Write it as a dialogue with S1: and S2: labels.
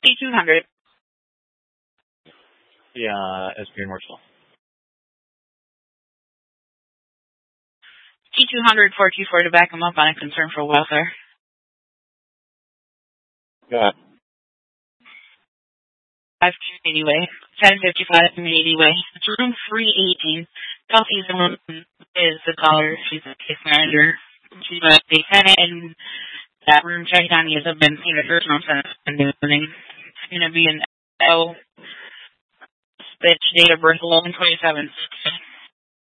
S1: G200.
S2: Yeah, SP Marshall.
S1: G200 424 to back him up on a concern for welfare.
S2: Got
S1: 5280 Way, 1055 Community Way. It's room 318. Kelsey Zimmerman is the caller. She's a case manager. She's a tenant in that room. Check on you. Have been seen at first room since the evening. It's going to be an L. Bitch, date of birth 11/27.